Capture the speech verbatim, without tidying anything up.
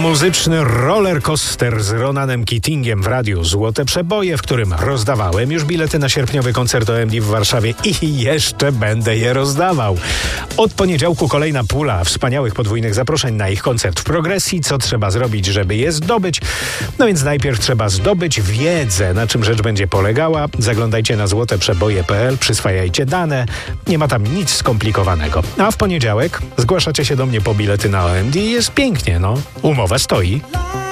Muzyczny rollercoaster z Ronanem Keatingiem w radiu. Złote przeboje, w którym rozdawałem już bilety na sierpniowy koncert O M D w Warszawie i jeszcze będę je rozdawał. Od poniedziałku kolejna pula wspaniałych podwójnych zaproszeń na ich koncert w Progresji. Co trzeba zrobić, żeby je zdobyć? No więc najpierw trzeba zdobyć wiedzę, na czym rzecz będzie polegała. Zaglądajcie na złote przeboje kropka p l, przyswajajcie dane. Nie ma tam nic skomplikowanego. A w poniedziałek zgłaszacie się do mnie po bilety na O M D i jest pięknie, no. Umowa stoi.